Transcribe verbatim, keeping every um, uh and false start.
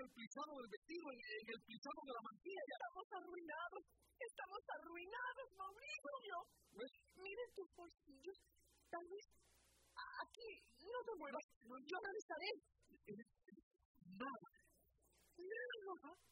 el plisado del vestido, en, en el plisado de la mantilla. Estamos arruinados, estamos arruinados, Mauricio. ¿Ves? Miren tus bolsillos, tal vez aquí, no te muevas, yo revisaré. Nada. Nada.